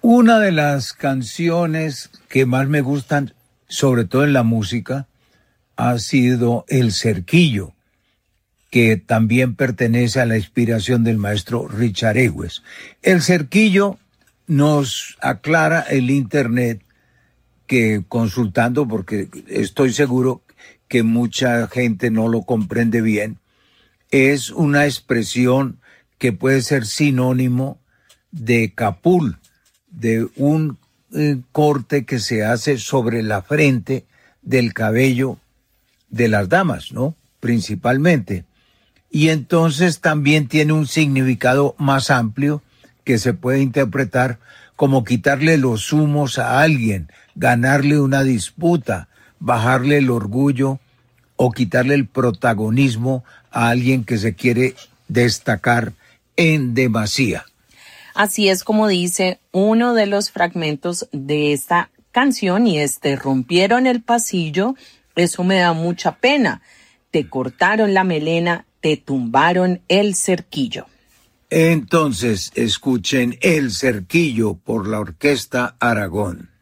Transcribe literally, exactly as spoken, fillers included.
Una de las canciones que más me gustan, sobre todo en la música, ha sido El Cerquillo, que también pertenece a la inspiración del maestro Richard Ewes. El Cerquillo nos aclara el internet que, consultando, porque estoy seguro que mucha gente no lo comprende bien, es una expresión que puede ser sinónimo de capul, de un eh, corte que se hace sobre la frente del cabello de las damas, ¿no? Principalmente. Y entonces también tiene un significado más amplio que se puede interpretar como quitarle los humos a alguien, ganarle una disputa, bajarle el orgullo o quitarle el protagonismo a alguien que se quiere destacar en demasía. Así es como dice uno de los fragmentos de esta canción, y es: te rompieron el pasillo, eso me da mucha pena, te cortaron la melena, te tumbaron el cerquillo. Entonces escuchen El Cerquillo por la Orquesta Aragón.